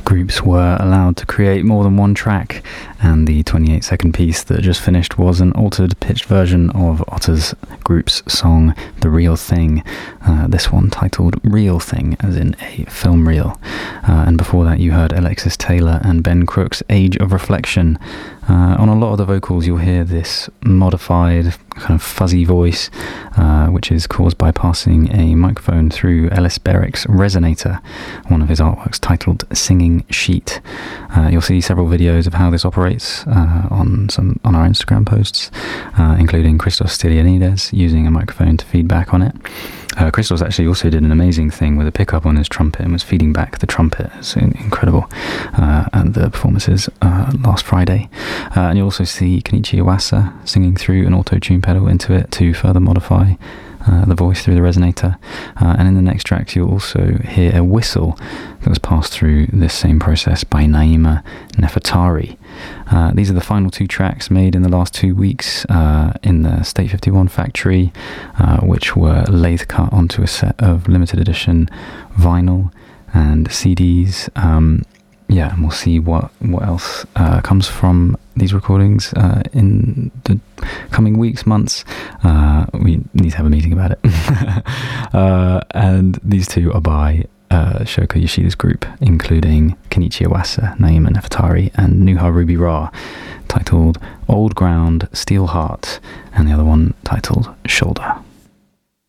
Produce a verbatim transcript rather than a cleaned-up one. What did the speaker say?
groups were allowed to create more than one track, and the twenty-eight second piece that just finished was an altered pitched version of Otter's group's song The Real Thing, uh, this one titled Real Thing, as in a film reel. Uh, and before that you heard Alexis Taylor and Ben Crook's Age of Reflection. Uh, on a lot of the vocals you'll hear this modified kind of fuzzy voice, uh, which is caused by passing a microphone through Ellis Berwick's resonator, one of his artworks titled Singing Sheet. Uh, you'll see several videos of how this operates uh, on some on our Instagram posts, uh, including Christos Stylianides using a microphone to feed back on it. Uh, Christos actually also did an amazing thing with a pickup on his trumpet and was feeding back the trumpet. It's incredible uh, at the performances uh, last Friday. Uh, and you also see Kenichi Iwasa singing through an auto-tune pedal into it to further modify uh, the voice through the resonator. Uh, and in the next tracks you'll also hear a whistle that was passed through this same process by Naima Nefertari. Uh, these are the final two tracks made in the last two weeks uh, in the State fifty-one factory, uh, which were lathe cut onto a set of limited edition vinyl and C Ds. Um, yeah, and we'll see what, what else uh, comes from these recordings uh, in the coming weeks, months. Uh, we need to have a meeting about it. uh, and these two are by Uh, Shoko Yoshida's group, including Kenichi Iwasa, Naima Nefertari, and Nuha Ruby Ra, titled Old Ground, Steel Heart, and the other one titled Shoulder.